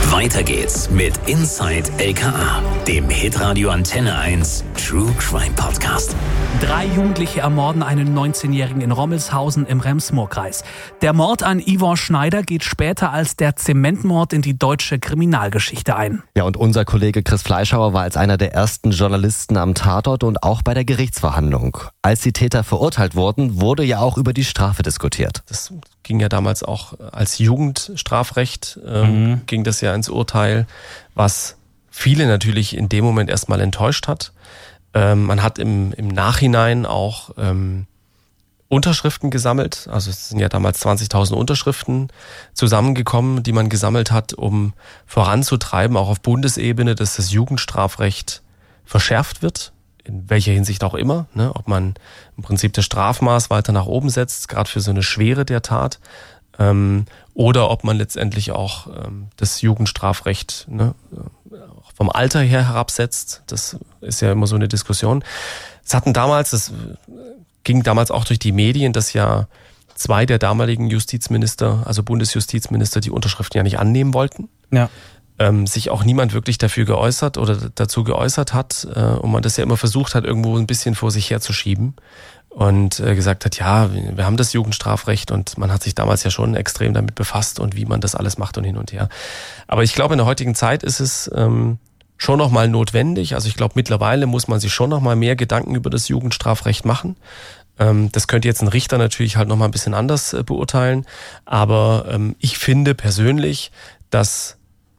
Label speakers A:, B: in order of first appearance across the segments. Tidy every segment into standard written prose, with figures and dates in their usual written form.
A: Weiter geht's mit Inside LKA, dem Hitradio Antenne 1 True Crime Podcast.
B: 3 Jugendliche ermorden einen 19-Jährigen in Rommelshausen im Rems-Murr-Kreis. Der Mord an Yvonne Schneider geht später als der Zementmord in die deutsche Kriminalgeschichte ein.
C: Ja, und unser Kollege Chris Fleischhauer war als einer der ersten Journalisten am Tatort und auch bei der Gerichtsverhandlung. Als die Täter verurteilt wurden, wurde ja auch über die Strafe diskutiert.
D: Das ging ja damals auch als Jugendstrafrecht, ging das ja ins Urteil, was viele natürlich in dem Moment erstmal enttäuscht hat. Man hat im Nachhinein auch Unterschriften gesammelt. Also es sind ja damals 20.000 Unterschriften zusammengekommen, die man gesammelt hat, um voranzutreiben, auch auf Bundesebene, dass das Jugendstrafrecht verschärft wird. In welcher Hinsicht auch immer, ne? Ob man im Prinzip das Strafmaß weiter nach oben setzt, gerade für so eine Schwere der Tat, oder ob man letztendlich auch das Jugendstrafrecht vom Alter her herabsetzt. Das ist ja immer so eine Diskussion. Das ging damals auch durch die Medien, dass ja 2 der damaligen Justizminister, also Bundesjustizminister, die Unterschriften ja nicht annehmen wollten. Ja. Sich auch niemand wirklich dafür geäußert oder dazu geäußert hat und man das ja immer versucht hat, irgendwo ein bisschen vor sich herzuschieben und gesagt hat, ja, wir haben das Jugendstrafrecht und man hat sich damals ja schon extrem damit befasst und wie man das alles macht und hin und her. Aber ich glaube, in der heutigen Zeit ist es schon nochmal notwendig. Also ich glaube, mittlerweile muss man sich schon nochmal mehr Gedanken über das Jugendstrafrecht machen. Das könnte jetzt ein Richter natürlich halt nochmal ein bisschen anders beurteilen. Aber ich finde persönlich, dass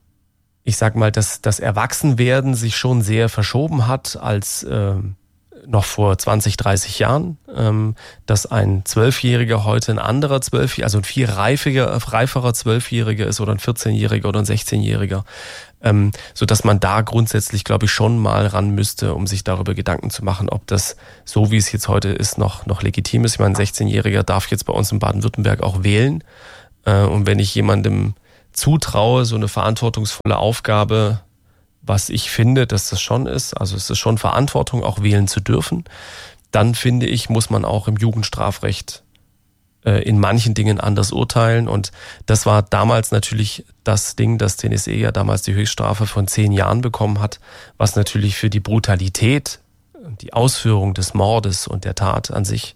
D: das Erwachsenwerden sich schon sehr verschoben hat als noch vor 20, 30 Jahren, dass ein 12-Jähriger heute ein anderer 12-Jähriger, also ein viel reiferer 12-Jähriger ist oder ein 14-Jähriger oder ein 16-Jähriger, so dass man da grundsätzlich, glaube ich, schon mal ran müsste, um sich darüber Gedanken zu machen, ob das, so wie es jetzt heute ist, noch legitim ist. Ich meine, ein 16-Jähriger darf jetzt bei uns in Baden-Württemberg auch wählen, und wenn ich jemandem zutraue, so eine verantwortungsvolle Aufgabe, was ich finde, dass das schon ist, also es ist schon Verantwortung, auch wählen zu dürfen, dann finde ich, muss man auch im Jugendstrafrecht in manchen Dingen anders urteilen und das war damals natürlich das Ding, dass Tennessee ja damals die Höchststrafe von 10 Jahren bekommen hat, was natürlich für die Brutalität, die Ausführung des Mordes und der Tat an sich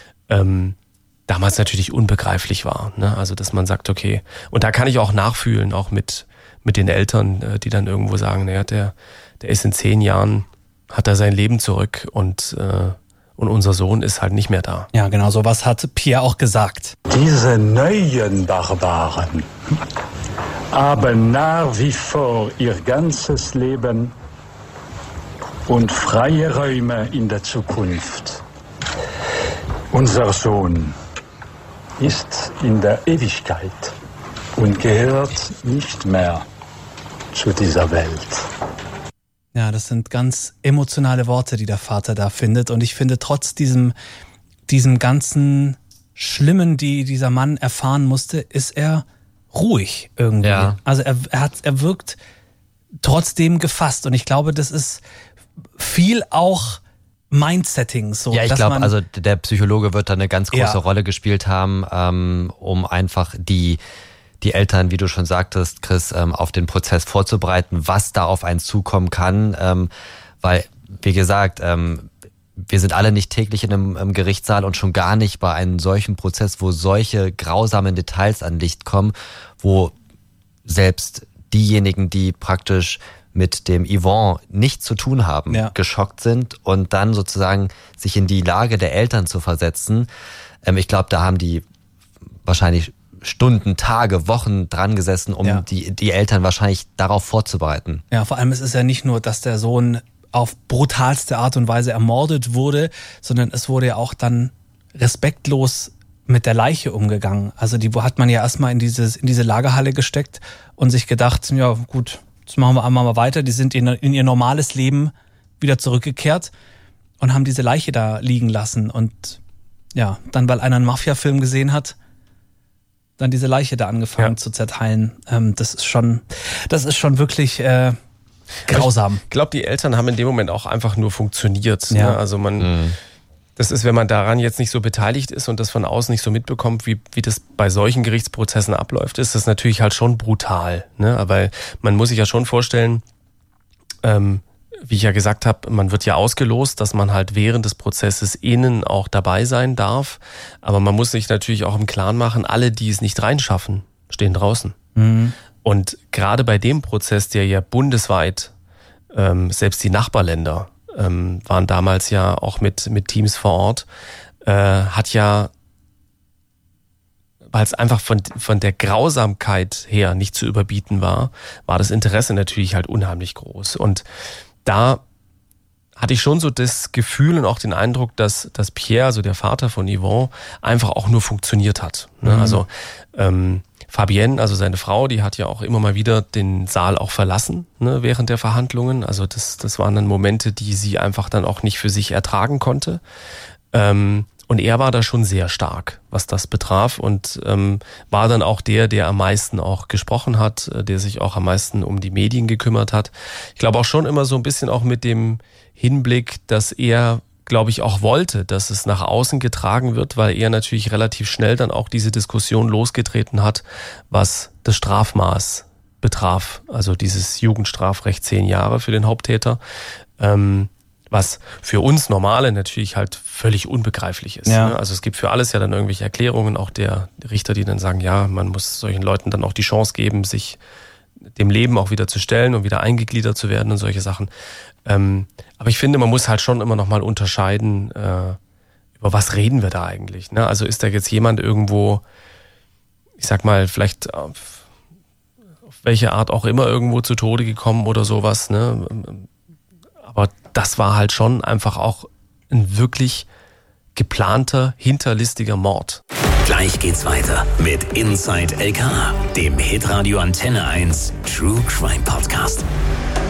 D: damals natürlich unbegreiflich war, ne? Also dass man sagt, okay, und da kann ich auch nachfühlen, auch mit den Eltern, die dann irgendwo sagen, naja, der ist in 10 Jahren, hat er sein Leben zurück und unser Sohn ist halt nicht mehr da.
B: Ja, genau, sowas hat Pierre auch gesagt.
E: Diese neuen Barbaren haben nach wie vor ihr ganzes Leben und freie Räume in der Zukunft. Unser Sohn ist in der Ewigkeit und gehört nicht mehr zu dieser Welt.
B: Ja, das sind ganz emotionale Worte, die der Vater da findet. Und ich finde, trotz diesem ganzen Schlimmen, die dieser Mann erfahren musste, ist er ruhig irgendwie. Ja. Also er wirkt trotzdem gefasst. Und ich glaube, das ist viel auch Mindsetting. So,
C: ja, ich glaube, also der Psychologe wird da eine ganz große Rolle gespielt haben, um einfach die Eltern, wie du schon sagtest, Chris, auf den Prozess vorzubereiten, was da auf einen zukommen kann. Weil, wie gesagt, wir sind alle nicht täglich in einem Gerichtssaal und schon gar nicht bei einem solchen Prozess, wo solche grausamen Details an Licht kommen, wo selbst diejenigen, die praktisch mit dem Yvonne nichts zu tun haben, geschockt sind und dann sozusagen sich in die Lage der Eltern zu versetzen. Ich glaube, da haben die wahrscheinlich Stunden, Tage, Wochen dran gesessen, um die Eltern wahrscheinlich darauf vorzubereiten.
B: Ja, vor allem es ist ja nicht nur, dass der Sohn auf brutalste Art und Weise ermordet wurde, sondern es wurde ja auch dann respektlos mit der Leiche umgegangen. Also die hat man ja erstmal in diese Lagerhalle gesteckt und sich gedacht, ja gut, jetzt machen wir einmal mal weiter. Die sind in ihr normales Leben wieder zurückgekehrt und haben diese Leiche da liegen lassen. Und ja, dann, weil einer einen Mafia-Film gesehen hat, dann diese Leiche da angefangen zu zerteilen. Das ist schon wirklich grausam.
D: Ich glaube, die Eltern haben in dem Moment auch einfach nur funktioniert.
B: Ja.
D: Ne? Also Das ist, wenn man daran jetzt nicht so beteiligt ist und das von außen nicht so mitbekommt, wie das bei solchen Gerichtsprozessen abläuft, ist das natürlich halt schon brutal. Ne? Aber man muss sich ja schon vorstellen, wie ich ja gesagt habe, man wird ja ausgelost, dass man halt während des Prozesses innen auch dabei sein darf. Aber man muss sich natürlich auch im Klaren machen, alle, die es nicht reinschaffen, stehen draußen. Mhm. Und gerade bei dem Prozess, der ja bundesweit, selbst die Nachbarländer waren damals ja auch mit Teams vor Ort, hat ja, weil es einfach von der Grausamkeit her nicht zu überbieten war das Interesse natürlich halt unheimlich groß. Und da hatte ich schon so das Gefühl und auch den Eindruck, dass Pierre, also der Vater von Yvonne, einfach auch nur funktioniert hat. Ne? Mhm. Also Fabienne, also seine Frau, die hat ja auch immer mal wieder den Saal auch verlassen, ne, während der Verhandlungen. Also das waren dann Momente, die sie einfach dann auch nicht für sich ertragen konnte. Und er war da schon sehr stark, was das betraf, und war dann auch der am meisten auch gesprochen hat, der sich auch am meisten um die Medien gekümmert hat. Ich glaube auch schon immer so ein bisschen auch mit dem Hinblick, dass er, glaube ich, auch wollte, dass es nach außen getragen wird, weil er natürlich relativ schnell dann auch diese Diskussion losgetreten hat, was das Strafmaß betraf, also dieses Jugendstrafrecht 10 Jahre für den Haupttäter, was für uns Normale natürlich halt völlig unbegreiflich ist. Ja. Also es gibt für alles ja dann irgendwelche Erklärungen, auch der Richter, die dann sagen, ja, man muss solchen Leuten dann auch die Chance geben, sich dem Leben auch wieder zu stellen und wieder eingegliedert zu werden und solche Sachen. Aber ich finde, man muss halt schon immer noch mal unterscheiden, über was reden wir da eigentlich. Ne? Also ist da jetzt jemand irgendwo, ich sag mal, vielleicht auf welche Art auch immer irgendwo zu Tode gekommen oder sowas. Ne? Aber das war halt schon einfach auch ein wirklich geplanter, hinterlistiger Mord.
A: Gleich geht's weiter mit Inside LKA, dem Hitradio Antenne 1 True Crime Podcast.